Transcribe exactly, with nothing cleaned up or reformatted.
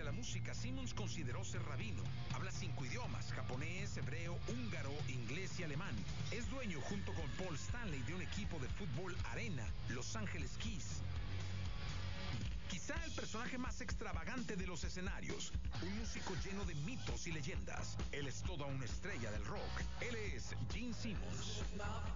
la música, Simmons consideró ser rabino. Habla cinco idiomas: japonés, hebreo, húngaro, inglés y alemán. Es dueño, junto con Paul Stanley, de un equipo de fútbol arena, Los Ángeles Keys. Quizá el personaje más extravagante de los escenarios, un músico lleno de mitos y leyendas. Él es toda una estrella del rock. Él es Gene Simmons.